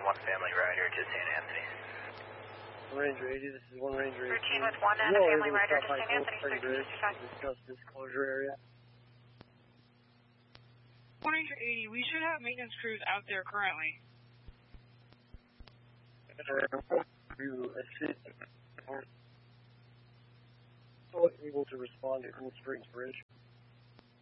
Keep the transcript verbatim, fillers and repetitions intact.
one family rider to Saint Anthony. Ranger eighty, this is one Ranger eighty. Routine with one and a family rider to Saint Anthony, six sixty-five. Discuss disclosure area. one Ranger eighty, we should have maintenance crews out there currently. To assist or able to respond to Cool Springs Bridge.